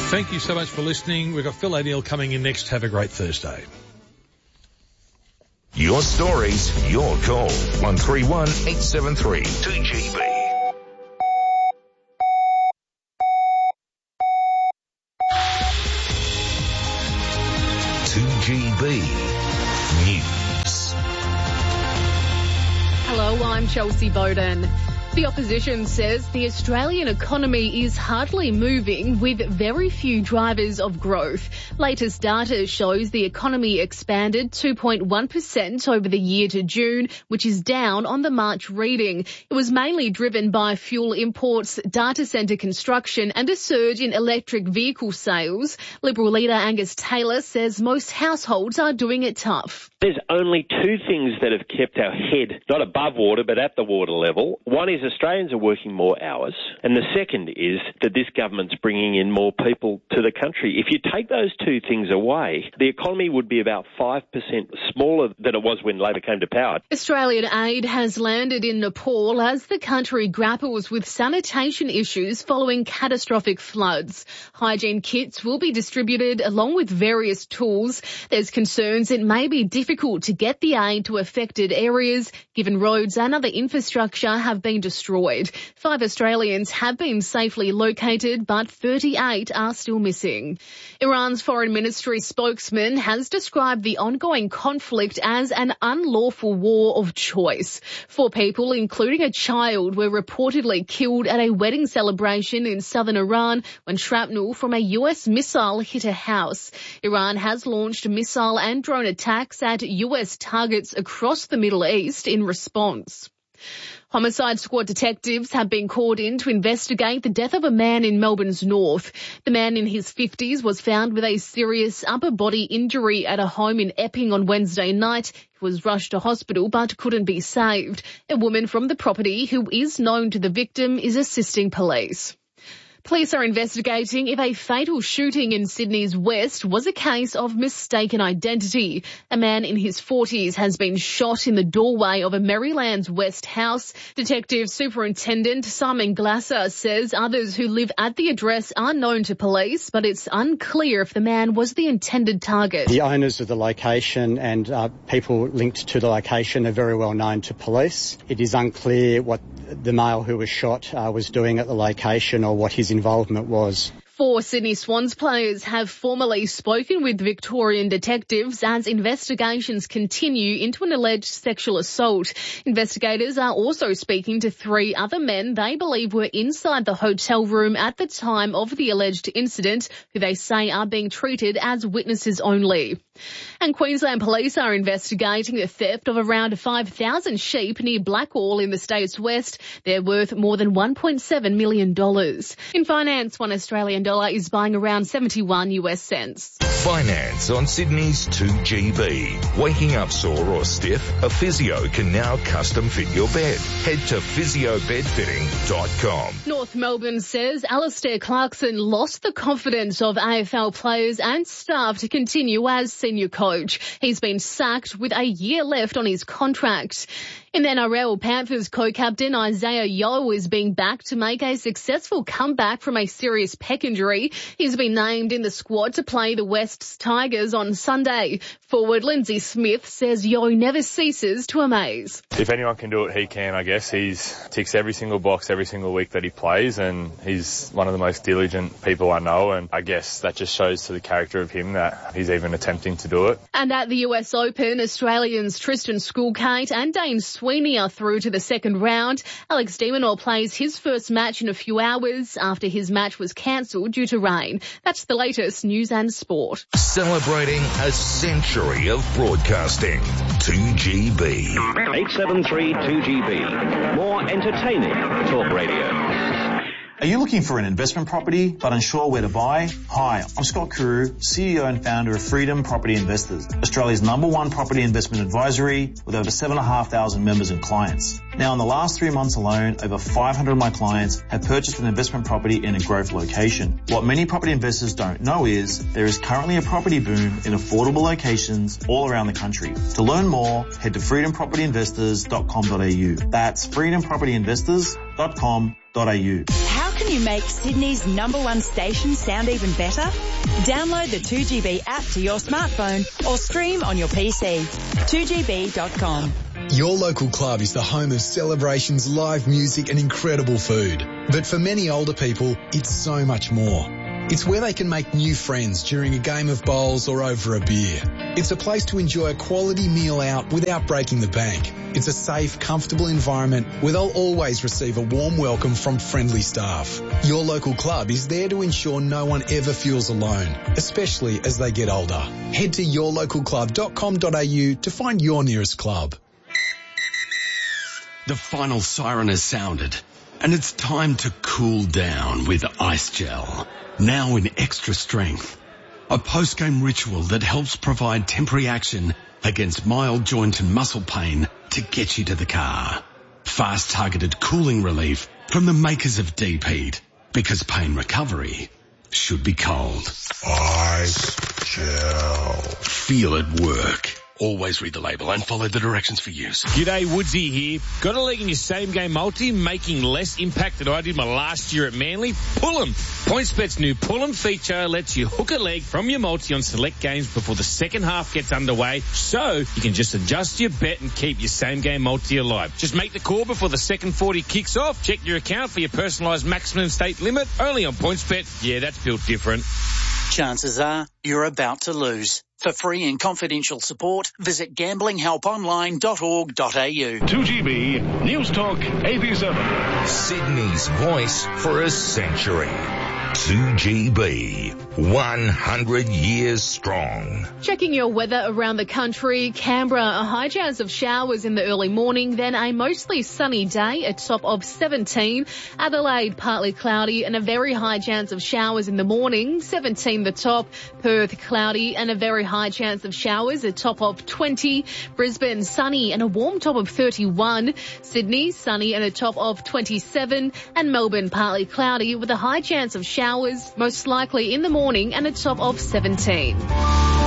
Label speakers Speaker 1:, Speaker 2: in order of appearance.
Speaker 1: Thank you so much for listening. We've got Phil O'Neill coming in next. Have a great Thursday.
Speaker 2: Your stories, your call. 131 873 2GB. News.
Speaker 3: Hello, I'm Chelsea Bowden. The opposition says the Australian economy is hardly moving with very few drivers of growth. Latest data shows the economy expanded 2.1% over the year to June, which is down on the March reading. It was mainly driven by fuel imports, data centre construction and a surge in electric vehicle sales. Liberal leader Angus Taylor says most households are doing it tough.
Speaker 4: There's only two things that have kept our head not above water but at the water level. One is Australians are working more hours, and the second is that this government's bringing in more people to the country. If you take those two things away, the economy would be about 5% smaller than it was when Labor came to power.
Speaker 3: Australian aid has landed in Nepal as the country grapples with sanitation issues following catastrophic floods. Hygiene kits will be distributed along with various tools. There's concerns it may be difficult to get the aid to affected areas, given roads and other infrastructure have been destroyed. 5 Australians have been safely located, but 38 are still missing. Iran's foreign ministry spokesman has described the ongoing conflict as an unlawful war of choice. 4 people, including a child, were reportedly killed at a wedding celebration in southern Iran when shrapnel from a US missile hit a house. Iran has launched missile and drone attacks at US targets across the Middle East in response. Homicide Squad detectives have been called in to investigate the death of a man in Melbourne's north. The man in his 50s was found with a serious upper body injury at a home in Epping on Wednesday night. He was rushed to hospital but couldn't be saved. A woman from the property who is known to the victim is assisting police. Police are investigating if a fatal shooting in Sydney's West was a case of mistaken identity. A man in his 40s has been shot in the doorway of a Merrylands West house. Detective Superintendent Simon Glasser says others who live at the address are known to police, but it's unclear if the man was the intended target.
Speaker 5: The owners of the location and people linked to the location are very well known to police. It is unclear what the male who was shot was doing at the location or what his involvement was.
Speaker 3: 4 Sydney Swans players have formally spoken with Victorian detectives as investigations continue into an alleged sexual assault. Investigators are also speaking to 3 other men they believe were inside the hotel room at the time of the alleged incident, who they say are being treated as witnesses only. And Queensland police are investigating the theft of around 5,000 sheep near Blackwall in the state's west. They're worth more than $1.7 million. In finance, $1 Australian dollar is buying around 71 US cents.
Speaker 2: Finance on Sydney's 2GB. Waking up sore or stiff? A physio can now custom fit your bed. Head to physiobedfitting.com.
Speaker 3: North Melbourne says Alistair Clarkson lost the confidence of AFL players and staff to continue as senior coach. He's been sacked with a year left on his contract. In the NRL, Panthers co-captain Isaiah Yeo is being backed to make a successful comeback from a serious pec injury. He's been named in the squad to play the West's Tigers on Sunday. Forward Lindsay Smith says Yeo never ceases to amaze.
Speaker 6: If anyone can do it, he can, I guess. He ticks every single box every single week that he plays, and he's one of the most diligent people I know, and I guess that just shows to the character of him that he's even attempting to do it.
Speaker 3: And at the US Open, Australians Tristan Schoolkate and Dane Sweeney are through to the second round. Alex de Minaur plays his first match in a few hours after his match was cancelled due to rain. That's the latest news and sport.
Speaker 2: Celebrating a century of broadcasting. 2GB.
Speaker 7: 873 2GB. More entertaining talk radio.
Speaker 8: Are you looking for an investment property but unsure where to buy? Hi, I'm Scott Carew, CEO and founder of Freedom Property Investors, Australia's #1 property investment advisory with over 7,500 members and clients. Now, in the last 3 months alone, over 500 of my clients have purchased an investment property in a growth location. What many property investors don't know is there is currently a property boom in affordable locations all around the country. To learn more, head to freedompropertyinvestors.com.au. That's freedompropertyinvestors.com.au. 2GB.com.au.
Speaker 9: How can you make Sydney's #1 station sound even better? Download the 2GB app to your smartphone or stream on your PC. 2GB.com.
Speaker 10: Your local club is the home of celebrations, live music and incredible food. But for many older people, it's so much more. It's where they can make new friends during a game of bowls or over a beer. It's a place to enjoy a quality meal out without breaking the bank. It's a safe, comfortable environment where they'll always receive a warm welcome from friendly staff. Your local club is there to ensure no one ever feels alone, especially as they get older. Head to yourlocalclub.com.au to find your nearest club.
Speaker 11: The final siren has sounded, and it's time to cool down with Ice Gel. Now in extra strength. A post-game ritual that helps provide temporary action against mild joint and muscle pain to get you to the car. Fast targeted cooling relief from the makers of Deep Heat, because pain recovery should be cold.
Speaker 2: Ice Gel.
Speaker 11: Feel it work. Always read the label and follow the directions for use.
Speaker 12: G'day, Woodsy here. Got a leg in your same-game multi, making less impact than I did my last year at Manly? Pull 'em. PointsBet's new Pull 'em feature lets you hook a leg from your multi on select games before the second half gets underway, so you can just adjust your bet and keep your same-game multi alive. Just make the call before the second 40 kicks off. Check your account for your personalised maximum stake limit. Only on PointsBet. Yeah, that's built different.
Speaker 13: Chances are you're about to lose. For free and confidential support, visit gamblinghelponline.org.au.
Speaker 7: 2GB News Talk 87.
Speaker 2: Sydney's voice for a century. 2GB, 100 years strong.
Speaker 3: Checking your weather around the country, Canberra, a high chance of showers in the early morning, then a mostly sunny day, a top of 17. Adelaide, partly cloudy and a very high chance of showers in the morning, 17 the top. Perth, cloudy and a very high chance of showers, a top of 20. Brisbane, sunny and a warm top of 31. Sydney, sunny and a top of 27. And Melbourne, partly cloudy with a high chance of showers, most likely in the morning and a top of 17.